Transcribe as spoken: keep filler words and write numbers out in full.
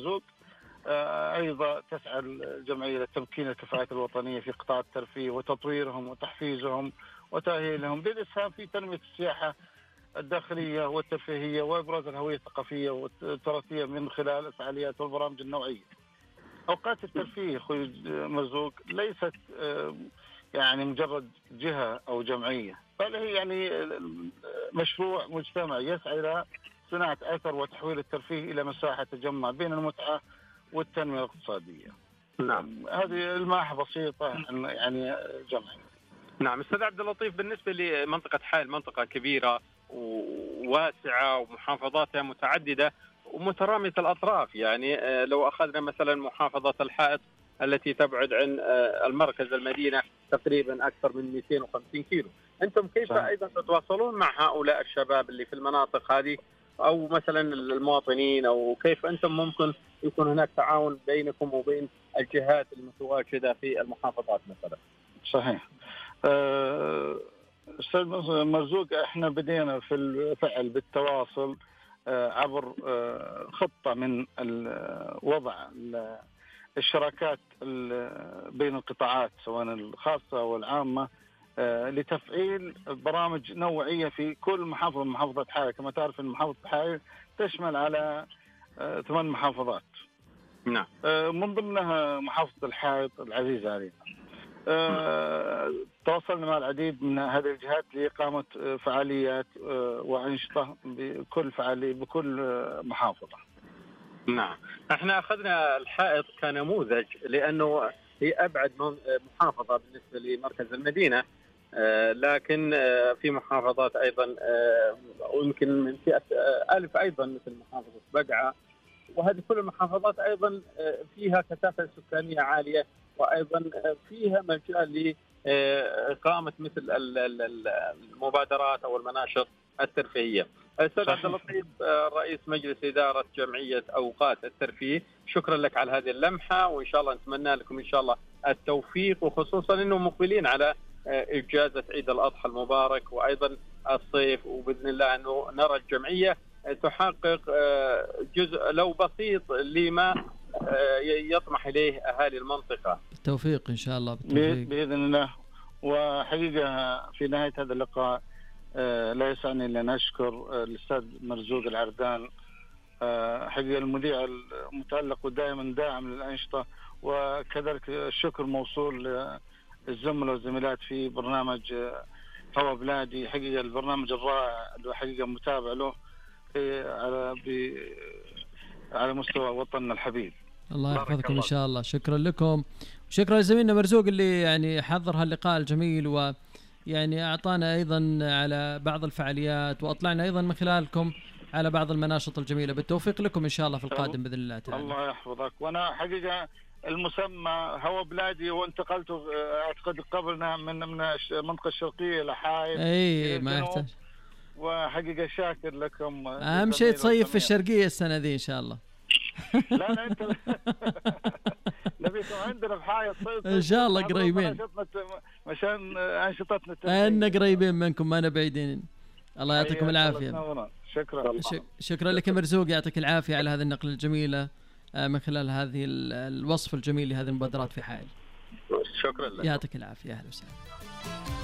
مرزوق. أيضا تسعى الجمعية لتمكين الكفاءات الوطنية في قطاع الترفيه وتطويرهم وتحفيزهم وتأهيلهم للإسهام في تنمية السياحة الداخلية والترفيهية وإبراز الهوية الثقافية والتراثية من خلال الفعاليات والبرامج النوعية. أوقات الترفيه أخوي مرزوق ليست يعني مجرد جهة أو جمعية، بل هي يعني مشروع مجتمعي يسعى إلى صناعة أثر وتحويل الترفيه إلى مساحة تجمع بين المتعة والتنمية الاقتصادية. نعم، هذه الماحة بسيطة يعني جمعية. نعم. أستاذ عبد اللطيف، بالنسبة لمنطقة حائل منطقة كبيرة وواسعة ومحافظاتها متعددة ومترامية الأطراف، يعني لو أخذنا مثلا محافظة الحائط التي تبعد عن المركز المدينة تقريبا أكثر من مئتين وخمسين كيلو، أنتم كيف صح. أيضا تتواصلون مع هؤلاء الشباب اللي في المناطق هذه أو مثلا المواطنين، أو كيف أنتم ممكن يكون هناك تعاون بينكم وبين الجهات المتواجدة في المحافظات مثلا؟ صحيح. أستاذ مرزوق، احنا بدينا في الفعل بالتواصل عبر خطة من وضع الشراكات بين القطاعات سواء الخاصة والعامة لتفعيل برامج نوعية في كل محافظة من محافظة حائل. كما تعرف أن محافظة حائل تشمل على ثمان محافظات، نعم، من ضمنها محافظة الحائط العزيزة علينا. أه تواصلنا مع العديد من هذه الجهات لإقامة فعاليات أه وأنشطة بكل فعالية بكل محافظة. نعم، احنا أخذنا الحائط كنموذج لأنه هي أبعد محافظة بالنسبة لمركز المدينة، أه لكن أه في محافظات أيضا أه ويمكن من فئة أه ألف أيضا مثل محافظة بقعة، وهذه كل المحافظات أيضا أه فيها كثافة سكانية عالية، وأيضا فيها مجال لإقامة مثل المبادرات أو المناشط الترفيهية. أستاذ عبد اللطيف، رئيس مجلس إدارة جمعية أوقات الترفيه، شكرا لك على هذه اللمحة، وإن شاء الله نتمنى لكم إن شاء الله التوفيق، وخصوصا أنه مقبلين على إجازة عيد الأضحى المبارك وأيضا الصيف، وبإذن الله أنه نرى الجمعية تحقق جزء لو بسيط لما يطمح إليه أهالي المنطقة. التوفيق إن شاء الله، بالتوفيق بإذن الله. وحقيقة في نهاية هذا اللقاء لا يسعني إلا أن أشكر الأستاذ مرزوق العردان، حقيقة المذيع المتألق ودائما داعم للأنشطة، وكذلك الشكر موصول للزملاء والزميلات في برنامج هوا بلادي، حقيقة البرنامج الرائع اللي حقيقة متابع له على على مستوى وطننا الحبيب. الله يحفظكم إن شاء الله. شكرا لكم، وشكرا لزميلنا مرزوق اللي يعني حضر هاللقاء الجميل، ويعني أعطانا أيضا على بعض الفعاليات، وأطلعنا أيضا من خلالكم على بعض المناشط الجميلة. بالتوفيق لكم إن شاء الله في القادم بإذن الله تعالى. الله يحفظك. وأنا حقيقة المسمى هوا بلادي وانتقلت أعتقد قبلنا من من المنطقة الشرقية لحائل، أي ما يحتاج. وحقيقة شاكر لكم. أهم شيء تصيف في الشرقية السنة دي إن شاء الله. لا لا انت نبيكم عندنا بحاية صيف ان شاء الله قريبين مشان انشطتنا ان قريبين منكم، ما انا بعيدين. الله يعطيكم العافيه. شكرا شكرا لك مرزوق، يعطيك العافيه على هذه النقله الجميله من خلال هذه الوصف الجميل لهذه المبادرات في حائل. شكرا لك، يعطيك العافيه. اهلا وسهلا.